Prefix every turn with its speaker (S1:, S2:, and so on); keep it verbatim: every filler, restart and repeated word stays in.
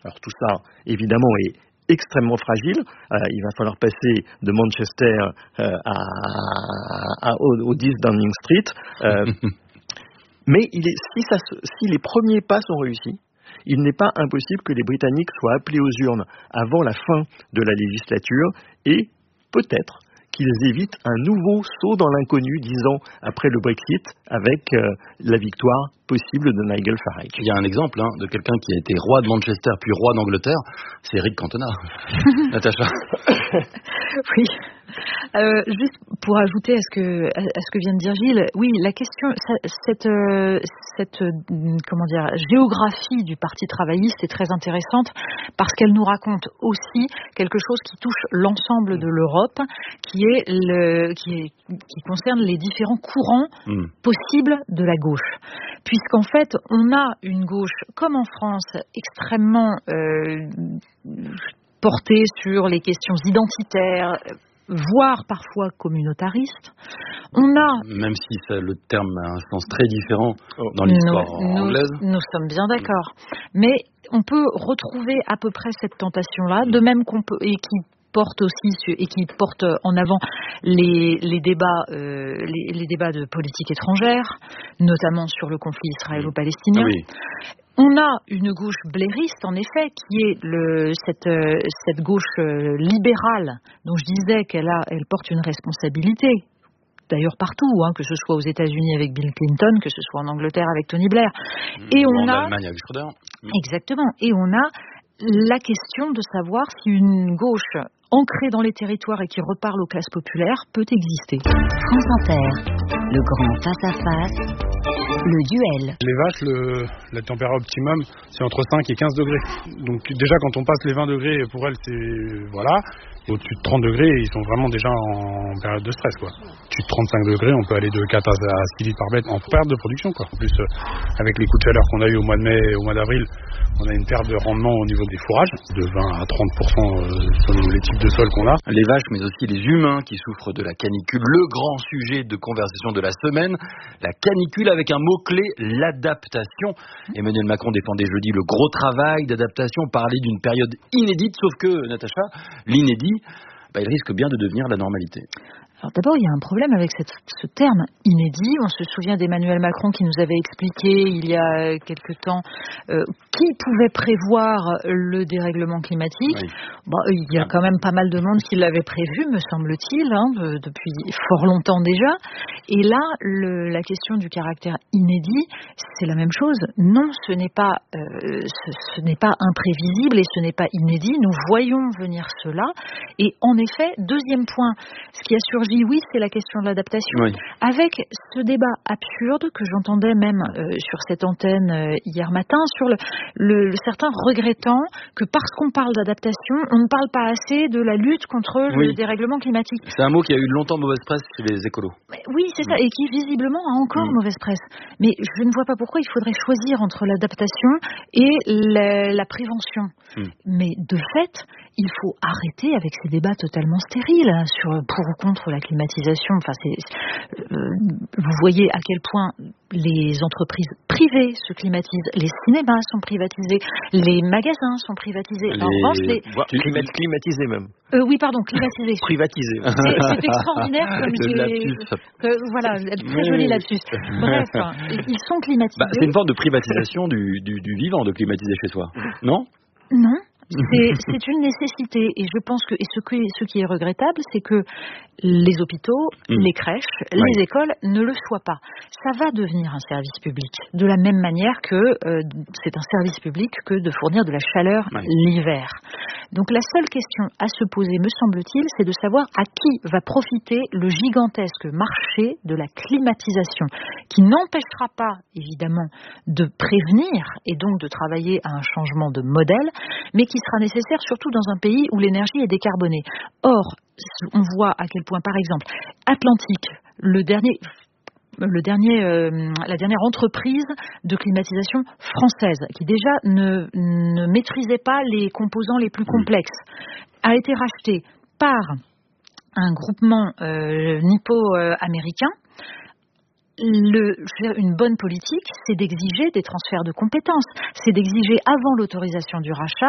S1: Alors tout ça, évidemment, est extrêmement fragile. Euh, il va falloir passer de Manchester euh, à, à, au, au dix Downing Street. Euh, mais il est, si, ça, si les premiers pas sont réussis, il n'est pas impossible que les Britanniques soient appelés aux urnes avant la fin de la législature et peut-être qu'ils évitent un nouveau saut dans l'inconnu dix ans après le Brexit avec euh, la victoire possible de Nigel Farage.
S2: Il y a un exemple hein, de quelqu'un qui a été roi de Manchester puis roi d'Angleterre, c'est Eric Cantona. Natacha.
S3: Oui. Euh, juste pour ajouter à ce que à ce que vient de dire Gilles, oui, la question, cette euh, cette euh, comment dire géographie du Parti travailliste est très intéressante parce qu'elle nous raconte aussi quelque chose qui touche l'ensemble de l'Europe, qui est le qui est qui concerne les différents courants mm. possibles de la gauche. Puisqu'en fait, on a une gauche, comme en France, extrêmement euh, portée sur les questions identitaires, voire parfois communautariste. On a...
S2: Même si ça, le terme a un sens très différent dans l'histoire
S3: nous,
S2: anglaise.
S3: Nous, nous sommes bien d'accord. Mais on peut retrouver à peu près cette tentation-là, de même qu'on peut... et qui porte aussi et qui porte en avant les, les débats euh, les, les débats de politique étrangère, notamment sur le conflit israélo-palestinien. Oui. On a une gauche blairiste, en effet, qui est le, cette, euh, cette gauche euh, libérale dont je disais qu'elle a, elle porte une responsabilité. D'ailleurs partout, hein, que ce soit aux États-Unis avec Bill Clinton, que ce soit en Angleterre avec Tony Blair.
S2: Et Ou on en a Allemagne avec Schröder.
S3: Exactement. Et on a la question de savoir si une gauche ancrée dans les territoires et qui reparle aux classes populaires peut exister.
S4: France Inter, le grand face-à-face, le duel.
S5: Les vaches, le, la température optimum, c'est entre cinq et quinze degrés. Donc déjà, quand on passe les vingt degrés, pour elles, c'est... voilà. Au-dessus de trente degrés, ils sont vraiment déjà en période de stress, quoi. Au-dessus de trente-cinq degrés, on peut aller de quatre à six litres par bête en perte de production, quoi. En plus, euh, avec les coups de chaleur qu'on a eu au mois de mai et au mois d'avril, on a une perte de rendement au niveau des fourrages, de vingt à trente pour cent euh, selon les types de sols qu'on a.
S2: Les vaches, mais aussi les humains qui souffrent de la canicule. Le grand sujet de conversation de la semaine, la canicule avec un mot-clé, l'adaptation. Emmanuel Macron défendait jeudi le gros travail d'adaptation, parlait d'une période inédite, sauf que, Natacha, l'inédit, bah, il risque bien de devenir la normalité.
S3: Alors d'abord, il y a un problème avec cette, ce terme inédit. On se souvient d'Emmanuel Macron qui nous avait expliqué il y a quelque temps euh, qui pouvait prévoir le dérèglement climatique. Oui. Bon, il y a quand même pas mal de monde qui l'avait prévu, me semble-t-il, hein, de, depuis fort longtemps déjà. Et là, le, la question du caractère inédit, c'est la même chose. Non, ce n'est pas, euh, ce, ce n'est pas imprévisible et ce n'est pas inédit. Nous voyons venir cela. Et en effet, deuxième point, ce qui a surgi, oui, c'est la question de l'adaptation. Oui. Avec ce débat absurde que j'entendais même euh, sur cette antenne euh, hier matin, sur le, le, le certain regrettant que parce qu'on parle d'adaptation, on ne parle pas assez de la lutte contre oui. le dérèglement climatique.
S2: C'est un mot qui a eu longtemps mauvaise presse chez les écolos.
S3: Mais oui, c'est mmh. ça, et qui visiblement a encore mmh. mauvaise presse. Mais je ne vois pas pourquoi il faudrait choisir entre l'adaptation et la, la prévention. Mmh. Mais de fait, il faut arrêter avec ces débats totalement stériles hein, sur pour ou contre la climatisation. Enfin, c'est, euh, vous voyez à quel point les entreprises privées se climatisent, les cinémas sont privatisés, les magasins sont privatisés.
S1: Les...
S3: En revanche, les...
S1: Climat... climatisés même.
S3: Euh, oui, pardon, climatisés.
S1: Privatisés.
S3: C'est, c'est extraordinaire comme j'ai. Que, voilà, très joli lapsus. Bref, ils sont climatisés.
S2: Bah, c'est une forme de privatisation du, du, du vivant de climatiser chez soi, non ?
S3: Non. C'est, c'est une nécessité et je pense que et ce, que, ce qui est regrettable, c'est que les hôpitaux, mmh. les crèches, oui. les écoles ne le soient pas. Ça va devenir un service public, de la même manière que euh, c'est un service public que de fournir de la chaleur oui. l'hiver. Donc la seule question à se poser, me semble-t-il, c'est de savoir à qui va profiter le gigantesque marché de la climatisation, qui n'empêchera pas, évidemment, de prévenir et donc de travailler à un changement de modèle, mais qui sera nécessaire surtout dans un pays où l'énergie est décarbonée. Or, on voit à quel point, par exemple, Atlantique, le dernier... Le dernier, euh, la dernière entreprise de climatisation française, qui déjà ne, ne maîtrisait pas les composants les plus complexes, a été rachetée par un groupement euh, nippo-américain. Le, une bonne politique, c'est d'exiger des transferts de compétences, c'est d'exiger avant l'autorisation du rachat